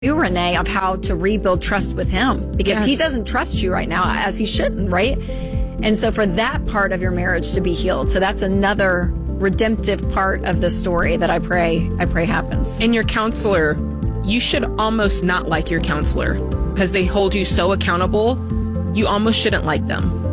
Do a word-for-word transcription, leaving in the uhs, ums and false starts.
you, Renee, of how to rebuild trust with him, because Yes. he doesn't trust you right now, as he shouldn't, right? And so for that part of your marriage to be healed, so that's another redemptive part of the story that I pray, I pray happens. And your counselor, you should almost not like your counselor because they hold you so accountable. You almost shouldn't like them.